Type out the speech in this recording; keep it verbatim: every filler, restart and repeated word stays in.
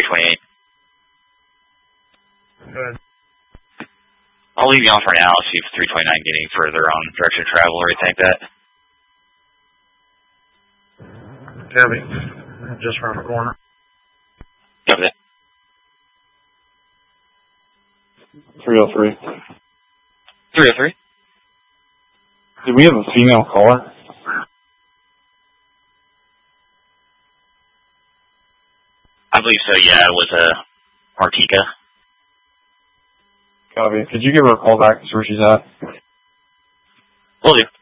twenty-eight. Good. I'll leave you on for now. I'll see if three twenty-nine getting further on direction of travel or anything like that. Copy. Just around the corner. Copy that. three oh three. three oh three? Did we have a female caller? I believe so, yeah. It was uh, Martika. Copy. Could you give her a call back to see where she's at? Will do.